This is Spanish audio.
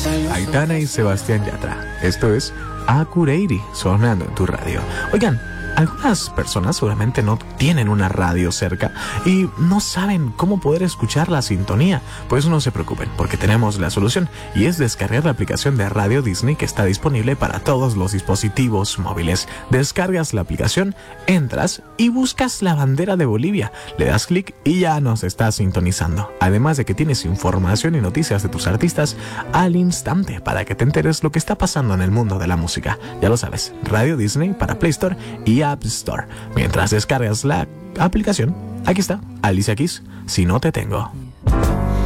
Aitana y Sebastián Yatra. Esto es Acureiri, sonando en tu radio. Oigan, algunas personas seguramente no tienen una radio cerca y no saben cómo poder escuchar la sintonía. Pues no se preocupen, porque tenemos la solución, y es descargar la aplicación de Radio Disney, que está disponible para todos los dispositivos móviles. Descargas la aplicación, entras y buscas la bandera de Bolivia, le das clic y ya nos está sintonizando. Además de que tienes información y noticias de tus artistas al instante para que te enteres lo que está pasando en el mundo de la música. Ya lo sabes, Radio Disney para Play Store y App Store. Mientras descargas la aplicación, aquí está Alicia Keys, Si no te tengo.